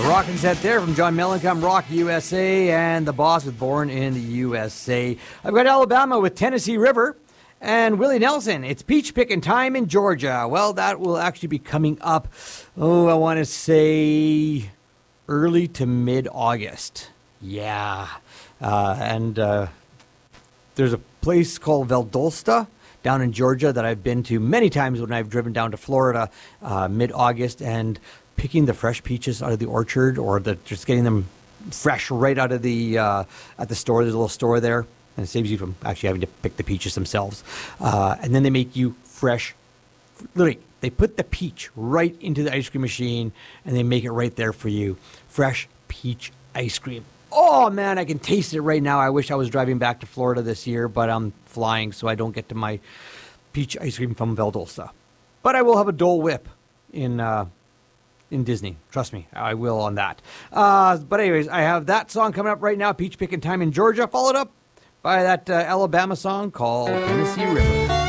Rocking set there from John Mellencamp, Rock USA, and The Boss with Born in the USA. I've got Alabama with Tennessee River, and Willie Nelson, it's peach picking time in Georgia. Well, that will actually be coming up, I want to say early to mid-August. Yeah. And there's a place called Valdosta down in Georgia that I've been to many times when I've driven down to Florida mid-August, and picking the fresh peaches out of the orchard, or just getting them fresh right out of the at the store. There's a little store there, and it saves you from actually having to pick the peaches themselves. And then they make you fresh. Literally, they put the peach right into the ice cream machine, and they make it right there for you. Fresh peach ice cream. Oh, man, I can taste it right now. I wish I was driving back to Florida this year, but I'm flying, so I don't get to my peach ice cream from Valdosta. But I will have a Dole Whip in Disney. Trust me, I will on that. But anyways, I have that song coming up right now, Peach Picking Time in Georgia, followed up by that Alabama song called Tennessee River.